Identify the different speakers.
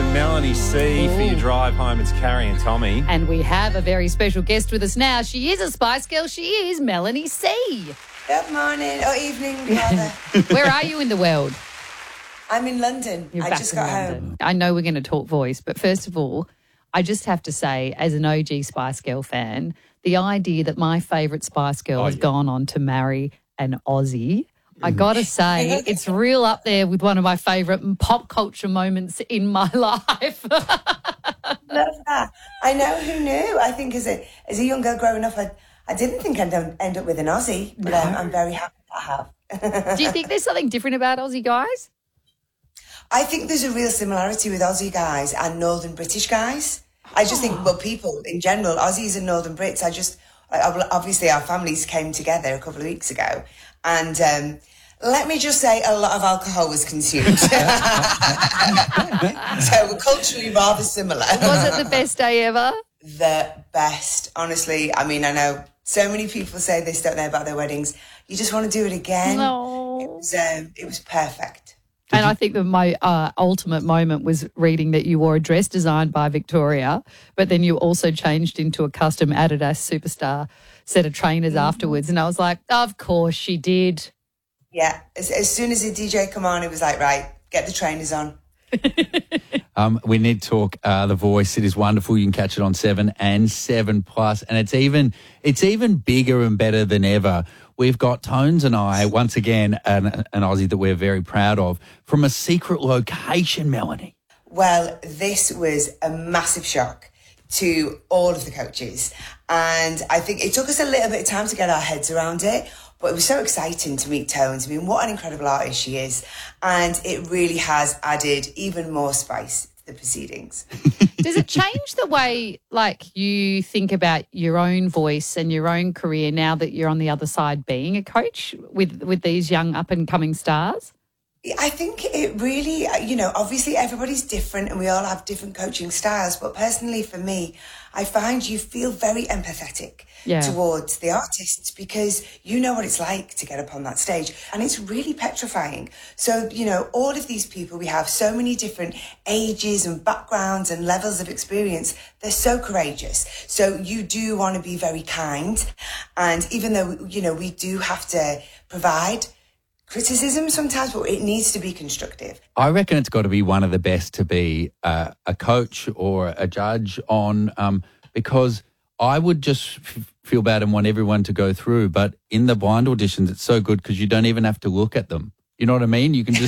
Speaker 1: and Melanie C for your drive home. It's Carrie and Tommy.
Speaker 2: And we have a very special guest with us now. She is a Spice Girl. She is Melanie C.
Speaker 3: Good morning or evening, rather.
Speaker 2: Where are you in the world?
Speaker 3: I'm in London.
Speaker 2: You're
Speaker 3: I
Speaker 2: back
Speaker 3: just
Speaker 2: in
Speaker 3: got
Speaker 2: London.
Speaker 3: home.
Speaker 2: I know we're going to talk voice, but first of all, I just have to say, as an OG Spice Girl fan, the idea that my favourite Spice Girl has gone on to marry an Aussie, I got to say, it's real up there with one of my favourite pop culture moments in my life.
Speaker 3: Love that. I know, who knew? I think as a young girl growing up, I didn't think I'd end up with an Aussie, but I'm very happy I have.
Speaker 2: Do you think there's something different about Aussie guys?
Speaker 3: I think there's a real similarity with Aussie guys and Northern British guys. I just think, well, people in general, Aussies and Northern Brits, obviously our families came together a couple of weeks ago, and let me just say a lot of alcohol was consumed. So we're culturally rather similar.
Speaker 2: Was it the best day ever?
Speaker 3: The best, honestly. I mean, I know so many people say they don't know about their weddings. You just want to do it again.
Speaker 2: No.
Speaker 3: It was perfect.
Speaker 2: And I think that my ultimate moment was reading that you wore a dress designed by Victoria, but then you also changed into a custom Adidas Superstar set of trainers afterwards. And I was like, of course she did.
Speaker 3: Yeah. As soon as the DJ come on, it was like, right, get the trainers on.
Speaker 1: We need to talk The Voice. It is wonderful. You can catch it on 7 and 7 Plus, and it's even bigger and better than ever. We've got Tones and I, once again, an Aussie that we're very proud of, from a secret location, Melanie.
Speaker 3: Well, this was a massive shock to all of the coaches. And I think it took us a little bit of time to get our heads around it, but it was so exciting to meet Tones. I mean, what an incredible artist she is. And it really has added even more spice to the proceedings.
Speaker 2: Does it change the way, like, you think about your own voice and your own career now that you're on the other side being a coach with these young up-and-coming stars?
Speaker 3: I think it really, obviously everybody's different and we all have different coaching styles. But personally for me, I find you feel very empathetic towards the artists because you know what it's like to get up on that stage. And it's really petrifying. So, all of these people, we have so many different ages and backgrounds and levels of experience. They're so courageous. So you do want to be very kind. And even though, we do have to provide criticism sometimes, but it needs to be constructive.
Speaker 1: I reckon it's got to be one of the best to be a coach or a judge on, because I would just feel bad and want everyone to go through. But in the blind auditions, it's so good because you don't even have to look at them. You know what I mean? You can just